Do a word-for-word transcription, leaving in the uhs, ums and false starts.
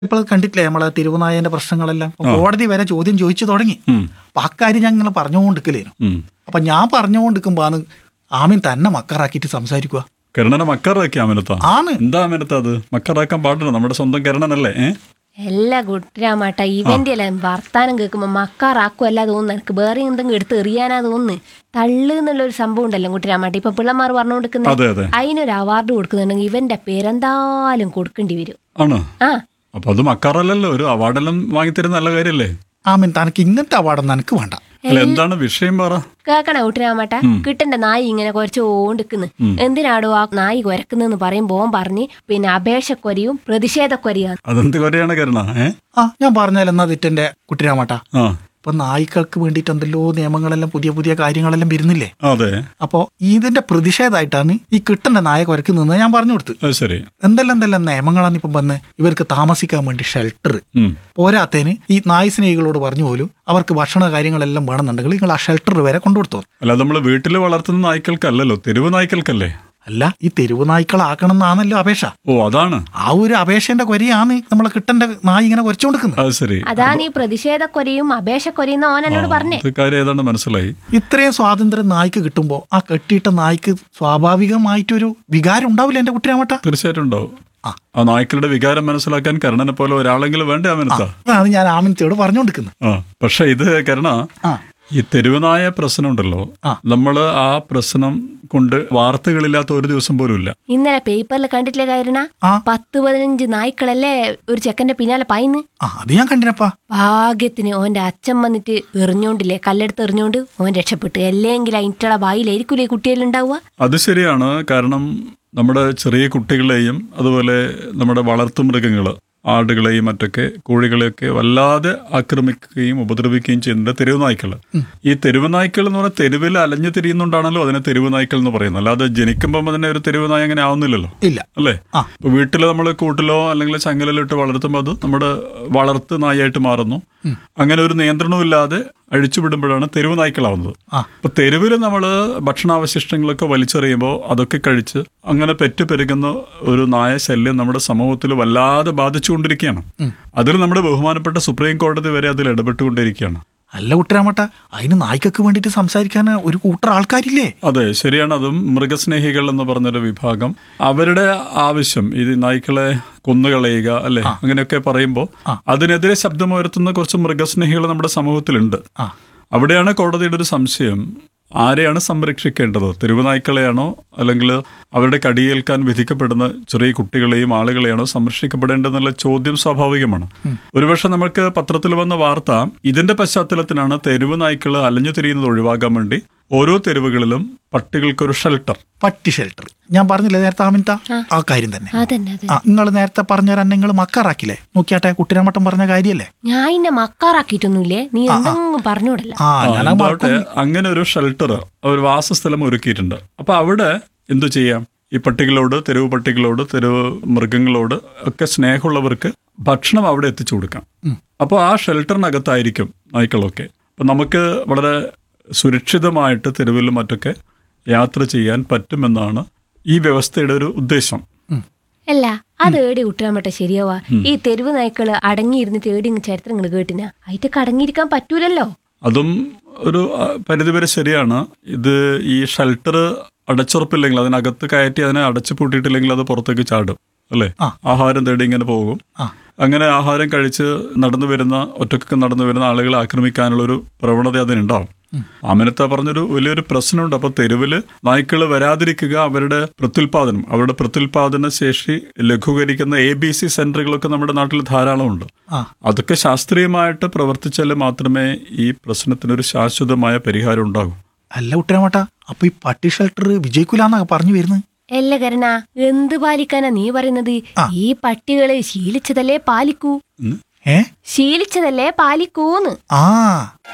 ഇപ്പോൾ കണ്ടിട്ടില്ലേ നമ്മളെ തിരുവനായന്റെ പ്രശ്നങ്ങളെല്ലാം ഇപ്പൊ ആ. കോടതി വരെ ചോദ്യം ചോദിച്ചു തുടങ്ങി. ഉം. അപ്പൊ അക്കാര്യം ഞാൻ ഇങ്ങനെ പറഞ്ഞുകൊണ്ടിരിക്കലേനു. ഉം. അപ്പൊ ഞാൻ പറഞ്ഞുകൊണ്ടിരിക്കുമ്പോന്ന് ആമീൻ തന്നെ മക്കറാക്കിയിട്ട് സംസാരിക്കുക. കരുണനെ മക്കറാക്കി അമിനത്ത ആണ് എന്താ അമിനത്ത അത് മക്കറാക്കാൻ പാടില്ല, നമ്മുടെ സ്വന്തം കരുണനല്ലേ? ഏ എല്ലാ കുട്ടരാമാട്ട ഇവന്റെ എല്ലാം വർത്താനം കേൾക്കുമ്പോ മക്കാറാക്കുമല്ല തോന്നുന്നു. എനിക്ക് വേറെ എന്തെങ്കിലും എടുത്ത് എറിയാനാ തോന്നുന്നു. തള്ളു എന്നുള്ള ഒരു സംഭവം ഉണ്ടല്ലോ കുട്ടരാമാട്ട, ഇപ്പൊ പിള്ളമാർ പറഞ്ഞു കൊടുക്കുന്നത്. അതെ അതെ അതിനൊരു അവാർഡ് കൊടുക്കുന്നുണ്ടെങ്കിൽ ഇവന്റെ പേരെന്തായാലും കൊടുക്കേണ്ടി വരും. ആണ്. ആ അപ്പൊ അത് മക്കാറല്ലല്ലോ, ഒരു അവാർഡെല്ലാം വാങ്ങിത്തരുന്ന നല്ല കാര്യല്ലേ? ആമീൻ തനക്ക് ഇങ്ങനത്തെ അവാർഡൊന്നും എനിക്ക് വേണ്ട. അല്ല എന്താണ് വിഷയം പറ. കേക്കണ കുട്ടരാമാട്ട, കിട്ടന്റെ നായി ഇങ്ങനെ കുറച്ചോണ്ടിക്കുന്നു. എന്തിനാടോ ആ നായി കുരക്കുന്നെന്ന് പറയുമ്പോ ഓൻ പറഞ്ഞ് പിന്നെ അപേക്ഷക്കൊരയും പ്രതിഷേധക്കൊരയാണ്. അതെന്ത് കൊരയാണ് കരുണ? ഏ ആ ഞാൻ പറഞ്ഞാൽ എന്നാ തെറ്റെന്റെ കുട്ടിരാമാട്ടാ. ആ ഇപ്പൊ നായ്ക്കൾക്ക് വേണ്ടിയിട്ട് എന്തെല്ലോ നിയമങ്ങളെല്ലാം പുതിയ പുതിയ കാര്യങ്ങളെല്ലാം വരുന്നില്ലേ? അതെ അപ്പോ ഇതിന്റെ പ്രതിഷേധമായിട്ടാണ് ഈ കിട്ടന്റെ നായ കുരക്കുന്നത് ഞാൻ പറഞ്ഞു കൊടുത്ത്. അത് ശരി. എന്തെല്ലാം എന്തെല്ലാം നിയമങ്ങളാണ് ഇപ്പം വന്ന് ഇവർക്ക് താമസിക്കാൻ വേണ്ടി ഷെൽട്ടർ. ഉം. പോരാത്തതിന് ഈ നായ് സ്നേഹികളോട് പറഞ്ഞു പോലും അവർക്ക് ഭക്ഷണ കാര്യങ്ങളെല്ലാം വേണമെന്നുണ്ടെങ്കിൽ നിങ്ങൾ ആ ഷെൽട്ടർ വരെ കൊണ്ടുകൊടുത്തു. അല്ല നമ്മള് വീട്ടിൽ വളർത്തുന്ന നായ്ക്കൾക്കല്ലല്ലോ, തെരുവ് നായ്ക്കൾക്കല്ലേ? അല്ല ഈ തെരുവ് നായ്ക്കളാക്കണം എന്നാണല്ലോ അപേക്ഷ. ഓ അതാണ്. ആ ഒരു അപേക്ഷന്റെ കൊരയാണ് നമ്മളെ കിട്ടന്റെ നായ് ഇങ്ങനെ കുരച്ചുകൊടുക്കുന്നത്. അത് ശരി. അതാണ് ഈ പ്രതിഷേധക്കൊരയും അപേക്ഷക്കൊരയും എന്ന് ഓൻ എന്നോട് പറഞ്ഞേ. ഇത് കാര്യം ഏതാണ്ട് മനസ്സിലായി. ഇത്രയും സ്വാതന്ത്ര്യം നായ്ക്ക് കിട്ടുമ്പോ ആ കെട്ടിയിട്ട നായ്ക്ക് സ്വാഭാവികമായിട്ടൊരു വികാരം ഉണ്ടാവില്ല എന്റെ കുട്ടിരാമട്ട? തീർച്ചയായിട്ടും ഉണ്ടാവും. ആ. ആ നായ്ക്കളുടെ വികാരം മനസ്സിലാക്കാൻ കരുണനെ പോലെ ഒരാളെങ്കിലും വേണ്ടേ അമിനത്ത? അതാണ് ഞാൻ ആമിനത്തോട് പറഞ്ഞുകൊണ്ടിരിക്കുന്നത്. ആ പക്ഷെ ഇത് കരുണ, ആ ഈ തെരുവുനായ പ്രശ്നം ഉണ്ടല്ലോ, ആ. നമ്മള് ആ പ്രശ്നം കൊണ്ട് വാർത്തകളില്ലാത്ത ഒരു ദിവസം പോലും ഇല്ല. ഇന്നലെ പേപ്പറിൽ കണ്ടിട്ടില്ലേ കാരണ? ആ. പത്ത് പതിനഞ്ച് നായ്ക്കളല്ലേ ഒരു ചെക്കന്റെ പിന്നാലെ പായിന്ന്. ആ അത് ഞാൻ കണ്ടിനപ്പാ. ഭാഗ്യത്തിന് ഓന്റെ അച്ഛൻ വന്നിട്ട് എറിഞ്ഞോണ്ടില്ലേ, കല്ലെടുത്ത് എറിഞ്ഞോണ്ട് ഓൻ രക്ഷപ്പെട്ടു. അല്ലെങ്കിൽ അതിൻ്റെ വായിലായിരിക്കൂലേ കുട്ടിയെല്ലാം ഉണ്ടാവുക. അത് ശരിയാണ്. കാരണം നമ്മുടെ ചെറിയ കുട്ടികളെയും അതുപോലെ നമ്മുടെ വളർത്തുമൃഗങ്ങള് ആടുകളെയും മറ്റൊക്കെ കോഴികളെയൊക്കെ വല്ലാതെ ആക്രമിക്കുകയും ഉപദ്രവിക്കുകയും ചെയ്യുന്നുണ്ട് തെരുവ് നായ്ക്കൾ. ഈ തെരുവ് നായ്ക്കൾ എന്ന് പറഞ്ഞാൽ തെരുവിൽ അലഞ്ഞു തിരിയുന്നുണ്ടാണല്ലോ അതിനെ തെരുവ് നായ്ക്കൾ എന്ന് പറയുന്നത്. അല്ലാതെ ജനിക്കുമ്പോൾ തന്നെ ഒരു തെരുവ് നായ അങ്ങനെ ആവുന്നില്ലല്ലോ, ഇല്ല അല്ലേ? ആ. ഇപ്പൊ വീട്ടിൽ നമ്മൾ കൂട്ടിലോ അല്ലെങ്കിൽ ചങ്ങലിലോ ഇട്ട് വളർത്തുമ്പോൾ അത് നമ്മുടെ വളർത്ത് നായായിട്ട് മാറുന്നു. അങ്ങനെ ഒരു നിയന്ത്രണവും ഇല്ലാതെ അഴിച്ചുവിടുമ്പോഴാണ് തെരുവ് നായ്ക്കളാവുന്നത്. ആ. അപ്പൊ തെരുവിൽ നമ്മൾ ഭക്ഷണാവശിഷ്ടങ്ങളൊക്കെ വലിച്ചെറിയുമ്പോൾ അതൊക്കെ കഴിച്ച് അങ്ങനെ പെറ്റു പെരുകുന്ന ഒരു നായ ശല്യം നമ്മുടെ സമൂഹത്തിൽ വല്ലാതെ ബാധിച്ചുകൊണ്ടിരിക്കുകയാണ്. അതിൽ നമ്മുടെ ബഹുമാനപ്പെട്ട സുപ്രീം കോടതി വരെ അതിൽ ഇടപെട്ടുകൊണ്ടിരിക്കുകയാണ്. അല്ല കുട്ടരാമട്ട, അതിന് നായ്ക്കൊക്കെ വേണ്ടിയിട്ട് സംസാരിക്കാൻ ഒരു കൂട്ടർ ആൾക്കാരില്ലേ? അതെ ശരിയാണ്. അതും മൃഗസ്നേഹികൾ എന്ന് പറഞ്ഞൊരു വിഭാഗം, അവരുടെ ആവശ്യം ഈ നായ്ക്കളെ കൊന്നുകളയുക അല്ലെ, അങ്ങനെയൊക്കെ പറയുമ്പോൾ അതിനെതിരെ ശബ്ദമുയർത്തുന്ന കുറച്ച് മൃഗസ്നേഹികൾ നമ്മുടെ സമൂഹത്തിലുണ്ട്. ആ. അവിടെയാണ് കോടതിയുടെ ഒരു സംശയം, ആരെയാണ് സംരക്ഷിക്കേണ്ടത്? തെരുവ് നായ്ക്കളെയാണോ അല്ലെങ്കിൽ അവരുടെ കടിയേൽക്കാൻ വിധിക്കപ്പെടുന്ന ചെറിയ കുട്ടികളെയും ആളുകളെയാണോ സംരക്ഷിക്കപ്പെടേണ്ടതെന്നുള്ള ചോദ്യം സ്വാഭാവികമാണ്. ഒരുപക്ഷെ നമുക്ക് പത്രത്തിൽ വന്ന വാർത്ത ഇതിന്റെ പശ്ചാത്തലത്തിലാണ് തെരുവ് നായ്ക്കൾ അലഞ്ഞു തിരിയുന്നത് ഒഴിവാക്കാൻ വേണ്ടി ഓരോ തെരുവുകളിലും പട്ടികൾക്കൊരു ഷെൽട്ടർ. പട്ടി ഷെൽട്ടർ ഞാൻ പറഞ്ഞില്ലേ നേരത്തെ ആമിൻത, ആ കാര്യം തന്നെ. അതന്നെ അതെ. ആ നിങ്ങൾ നേരത്തെ പറഞ്ഞ നിങ്ങൾ മക്കാറാക്കില്ലേ? നോക്കിയാട്ടെ കുട്ടിരാമട്ടം പറഞ്ഞ കാര്യല്ലേ? ഞാൻ ഇന്നെ മക്കാറാക്കിയിട്ടൊന്നുമില്ലേ, നീ എന്തെങ്കിലും പറഞ്ഞോടല്ല. ആ ഞാൻ ആ എന്താവട്ടെ, അങ്ങനെ ഒരു ഷെൽട്ടർ ഒരു വാസസ്ഥലം ഒരുക്കിയിട്ടുണ്ട്. അപ്പൊ അവിടെ എന്തു ചെയ്യാം? ഈ പട്ടികളോട്, തെരുവ് പട്ടികളോട്, തെരുവ് മൃഗങ്ങളോട് ഒക്കെ സ്നേഹമുള്ളവർക്ക് ഭക്ഷണം അവിടെ എത്തിച്ചു കൊടുക്കാം. അപ്പോൾ ആ ഷെൽട്ടറിനകത്തായിരിക്കും നായ്ക്കളൊക്കെ. അപ്പൊ നമുക്ക് വളരെ സുരക്ഷിതമായിട്ട് തെരുവിലും മറ്റൊക്കെ യാത്ര ചെയ്യാൻ പറ്റുമെന്നാണ് ഈ വ്യവസ്ഥയുടെ ഒരു ഉദ്ദേശം. അല്ല അത് ഏടി കുട്ടാൻ ശരിയാവാ? ഈ തെരുവ് നായ്ക്കള് അടങ്ങിയിരുന്നിട്ട് ഏടി ചരിത്രങ്ങൾ കേട്ടിനാ അതിറ്റൊക്കെ അടങ്ങിയിരിക്കാൻ പറ്റൂലല്ലോ. അതും ഒരു ആ, പരിധിവരെ ശരിയാണ്. ഇത് ഈ ഷെൽട്ടർ അടച്ചുറപ്പില്ലെങ്കിൽ, അതിനകത്ത് കയറ്റി അതിനെ അടച്ചു പൂട്ടിയിട്ടില്ലെങ്കിൽ അത് പുറത്തേക്ക് ചാടും അല്ലേ? ആഹാരം തേടി ഇങ്ങനെ പോകും. അങ്ങനെ ആഹാരം കഴിച്ച് നടന്നു വരുന്ന ഒറ്റക്കൊക്കെ നടന്നു വരുന്ന ആളുകളെ ആക്രമിക്കാനുള്ള ഒരു പ്രവണത അതിനുണ്ടാവും. അമിനത്ത പറഞ്ഞൊരു വലിയൊരു പ്രശ്നമുണ്ട്. അപ്പൊ തെരുവില് നായ്ക്കള് വരാതിരിക്കുക, അവരുടെ പ്രത്യുൽപാദനം, അവരുടെ പ്രത്യുൽപാദന ശേഷി ലഘൂകരിക്കുന്ന എ ബി സി സെന്ററുകളൊക്കെ നമ്മുടെ നാട്ടിൽ ധാരാളമുണ്ട്. അതൊക്കെ ശാസ്ത്രീയമായിട്ട് പ്രവർത്തിച്ചാൽ മാത്രമേ ഈ പ്രശ്നത്തിനൊരു ശാശ്വതമായ പരിഹാരം ഉണ്ടാകൂ. അല്ല കുട്ടരാമട്ട, അപ്പൊ ഈ പട്ടി ഷെൽട്ടർ വിജയിക്കൂലെന്നാ പറഞ്ഞു വരുന്നത്. അല്ല കരണ, എന്ത് പാലിക്കാനാ നീ പറയുന്നത്? ഈ പട്ടികള് ശീലിച്ചതല്ലേ പാലിക്കൂ. ഏ ശീലിച്ചതല്ലേ പാലിക്കൂന്ന്. ആ